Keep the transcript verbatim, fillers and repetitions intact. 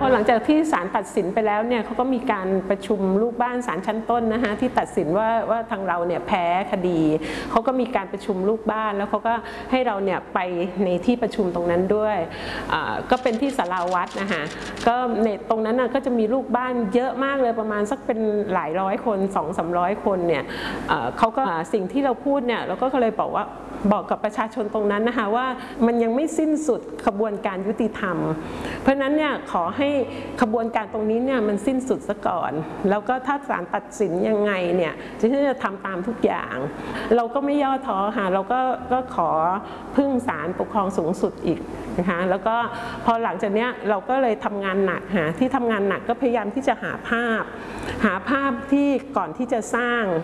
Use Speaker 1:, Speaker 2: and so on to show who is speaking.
Speaker 1: อหลังจากที่ศาลตัดสินไปแล้วเนี่ยเขาก็มีการประชุมลูกบ้านศาลชั้นต้นนะคะที่ตัดสินว่าว่าทางเราเนี่ยแพ้คดีเขาก็มีการประชุมลูกบ้านแล้วเขาก็ให้เราเนี่ยไปในที่ประชุมตรงนั้นด้วยก็เป็นที่ศาลาวัดนะคะก็ในตรงนั้นก็จะมีลูกบ้านเยอะมากเลยประมาณสักเป็นหลายร้อยคนสองสามร้อยคนเนี่ยเขาก็สิ่งที่เราพูดเนี่ยเราก็เลยบอกว่าบอกกับประชาชนตรงนั้นนะคะว่ามันยังไม่สิ้นสุดขบวนการยุติธรรมเพราะฉะนั้นเนี่ยขอให้ขบวนการตรงนี้เนี่ยมันสิ้นสุดซะก่อนแล้วก็ถ้าศาลตัดสินยังไงเนี่ยจะที่จะทำตามทุกอย่างเราก็ไม่ย่อท้อค่ะเราก็ก็ขอพึ่งศาลปกครองสูงสุดอีกนะคะแล้วก็พอหลังจากนี้เราก็เลยทำงานหนักหาที่ทำงานหนักก็พยายามที่จะหาภาพหาภาพที่ก่อนที่จะสร้าง